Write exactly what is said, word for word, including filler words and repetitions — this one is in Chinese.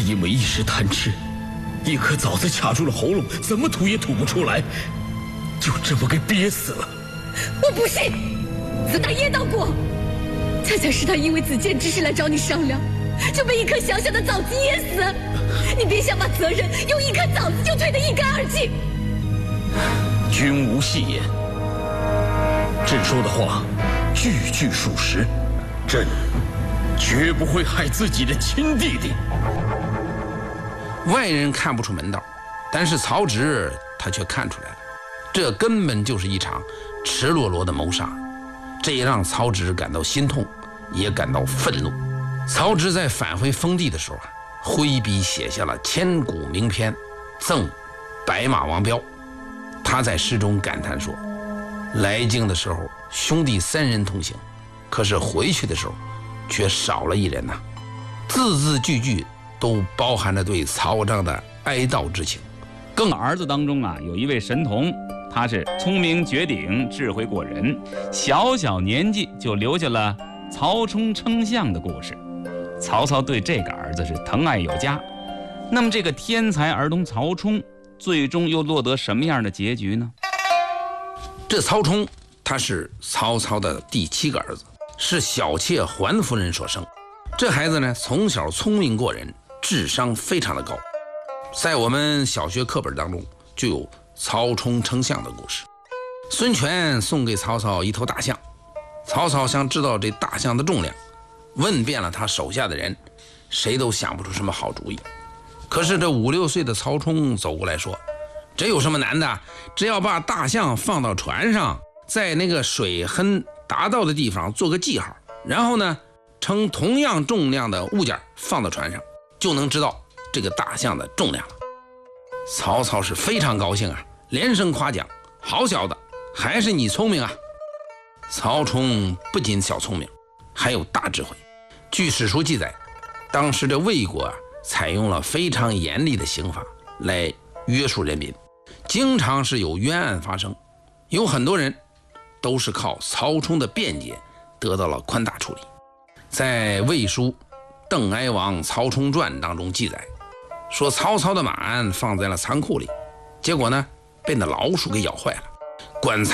因为一时贪吃，一颗枣子卡住了喉咙，怎么吐也吐不出来，就这么给憋死了。 我不信，子大噎到过，恰恰是他因为子建之事来找你商量，就被一颗小小的枣子噎死。你别想把责任用一颗枣子就推得一干二净。 君无戏言，朕说的话句句属实，朕绝不会害自己的亲弟弟。 外人看不出门道，但是曹植他却看出来了，这根本就是一场赤裸裸的谋杀，这也让曹植感到心痛，也感到愤怒。曹植在返回封地的时候啊，挥笔写下了千古名篇《赠白马王彪》。他在诗中感叹说，来京的时候兄弟三人同行，可是回去的时候却少了一人呐、啊，字字句句都包含着对曹彰的哀悼之情。 更儿子当中啊，有一位神童，他是聪明绝顶，智慧过人，小小年纪就留下了曹冲称象的故事。曹操对这个儿子是疼爱有加。那么这个天才儿童曹冲最终又落得什么样的结局呢？ 这曹冲他是曹操的第七个儿子，是小妾桓夫人所生。这孩子呢，从小聪明过人，智商非常的高。在我们小学课本当中就有曹冲称象的故事。孙权送给曹操一头大象，曹操想知道这大象的重量，问遍了他手下的人，谁都想不出什么好主意。可是这五六岁的曹冲走过来说，这有什么难的，只要把大象放到船上，在那个水痕达到的地方做个记号，然后呢称同样重量的物件放到船上，就能知道这个大象的重量了。曹操是非常高兴啊，连声夸奖，好小子，还是你聪明啊。曹冲不仅小聪明，还有大智慧。据史书记载，当时的魏国啊采用了非常严厉的刑罚来约束人民，经常是有冤案发生，有很多人都是靠曹冲的辩解得到了宽大处理。在魏书《邓哀王曹冲传》当中记载说，曹操的马鞍放在了仓库里，结果呢被那老鼠给咬坏了，管